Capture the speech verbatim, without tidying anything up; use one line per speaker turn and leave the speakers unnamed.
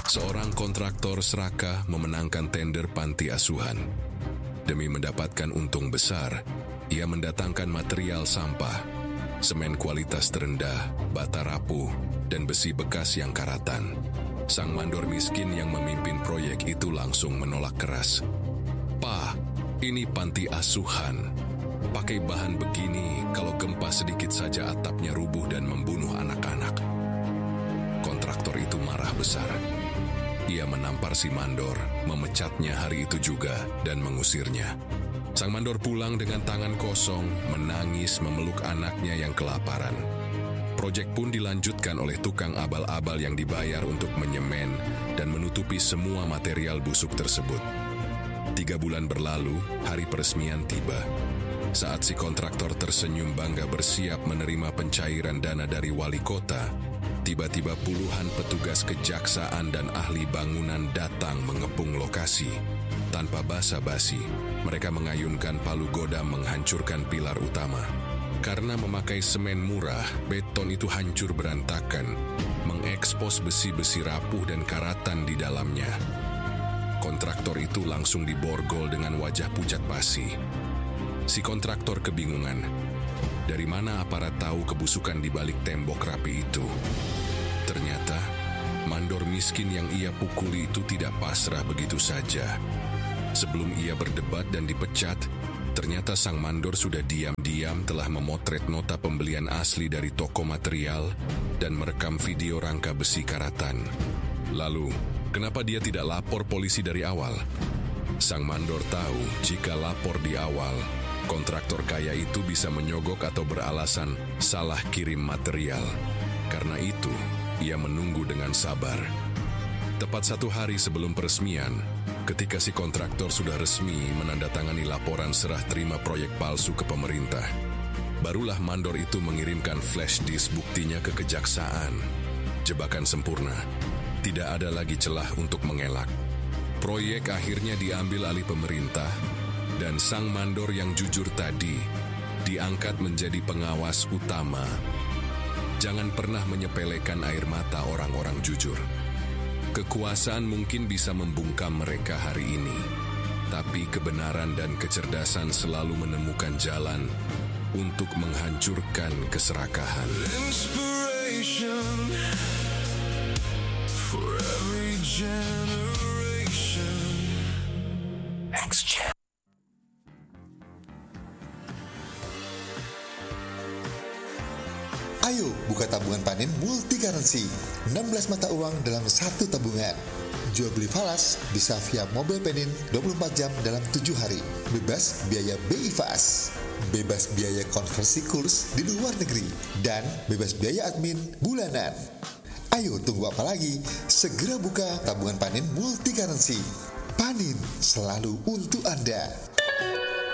Seorang kontraktor serakah memenangkan tender panti asuhan. Demi mendapatkan untung besar, ia mendatangkan material sampah, semen kualitas terendah, bata rapuh, dan besi bekas yang karatan. Sang mandor miskin yang memimpin proyek itu langsung menolak keras. "Pak, ini panti asuhan. Pakai bahan begini, kalau gempa sedikit saja atapnya rubuh dan membunuh anak-anak." Kontraktor itu marah besar. Ia menampar si mandor, memecatnya hari itu juga, dan mengusirnya. Sang mandor pulang dengan tangan kosong, menangis memeluk anaknya yang kelaparan. Proyek pun dilanjutkan oleh tukang abal-abal yang dibayar untuk menyemen dan menutupi semua material busuk tersebut. Tiga bulan berlalu, hari peresmian tiba. Saat si kontraktor tersenyum bangga bersiap menerima pencairan dana dari wali kota, tiba-tiba puluhan petugas kejaksaan dan ahli bangunan datang mengepung lokasi. Tanpa basa-basi, mereka mengayunkan palu godam menghancurkan pilar utama. Karena memakai semen murah, beton itu hancur berantakan, mengekspos besi-besi rapuh dan karatan di dalamnya. Kontraktor itu langsung diborgol dengan wajah pucat basi. Si kontraktor kebingungan. Dari mana aparat tahu kebusukan di balik tembok rapi itu? Ternyata, mandor miskin yang ia pukuli itu tidak pasrah begitu saja. Sebelum ia berdebat dan dipecat, ternyata sang mandor sudah diam-diam telah memotret nota pembelian asli dari toko material dan merekam video rangka besi karatan. Lalu, kenapa dia tidak lapor polisi dari awal? Sang mandor tahu jika lapor di awal, kontraktor kaya itu bisa menyogok atau beralasan salah kirim material. Karena itu, ia menunggu dengan sabar. Tepat satu hari sebelum peresmian, ketika si kontraktor sudah resmi menandatangani laporan serah terima proyek palsu ke pemerintah, barulah mandor itu mengirimkan flash disk buktinya ke kejaksaan. Jebakan sempurna, tidak ada lagi celah untuk mengelak. Proyek akhirnya diambil alih pemerintah, dan sang mandor yang jujur tadi diangkat menjadi pengawas utama. Jangan pernah menyepelekan air mata orang-orang jujur. Kekuasaan mungkin bisa membungkam mereka hari ini, tapi kebenaran dan kecerdasan selalu menemukan jalan untuk menghancurkan keserakahan. Inspiration for every generation. Next gen.
Ayo buka tabungan panen multi currency, enam belas mata uang dalam satu tabungan. Jual beli falas bisa via mobile panen dua puluh empat jam dalam tujuh hari. Bebas biaya B I Fas, bebas biaya konversi kurs di luar negeri, dan bebas biaya admin bulanan. Ayo tunggu apa lagi? Segera buka tabungan panen multi currency. Panen selalu untuk Anda.